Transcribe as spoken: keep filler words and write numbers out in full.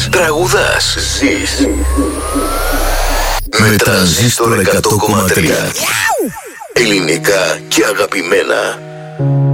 Μιλάς, τραγουδάς, ζεις. Με Τρανζίστορ εκατό κόμμα τρία. Ελληνικά και αγαπημένα.